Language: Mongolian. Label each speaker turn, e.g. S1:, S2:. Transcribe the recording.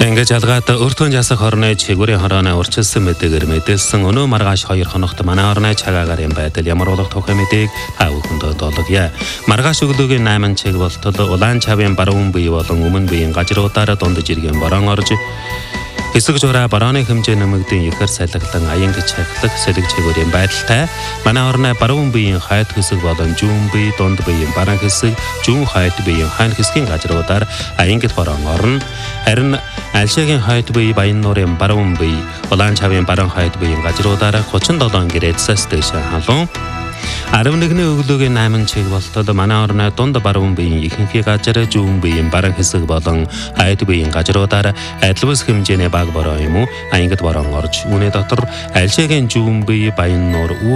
S1: Ингэж ялгаад өртөө жасах орны чигүүрийн хорооны урчилсан мэдээгээр мэдээлсэн өнөө маргааш 2 хоногт манай орны цагаагаар юм байдал ямар болох тухай мэдээг та бүхэнд олгоё. Маргааш өглөөгийн 8 цаг болтол улаан чавын баруун бие болон өмнө биеийн гажруудаараа дундаж иргэн борон орж хэсэг жураа борооны хэмжээ нэмэгдэн ихээр салхилан аян гэж хахлах сэлэг чигүүрийн байдалтай манай орны баруун биеийн хайд хэсэг болон зүүн бие дунд биеийн баруун хэсэг зүүн хайд биеийн хань хэсгийн гажруудаар аян гэж борон орно. Харин Альшагийн хайд бие баян нуурын баруун бие улаан чавын баруун хайд биеийн гажруудаараа 37 градусаас дээш халуун 11-ний өглөөгийн 8 цаг болтол манай орны дунд баруун биеийн ихэнхий газар зүүн биеийн баруун хэсэг болон хайд биеийн гажруудаар адилбас хэмжээний баг бороо юм уу аянгад борон орж үүний дотор Альшагийн зүүн бие баян нуур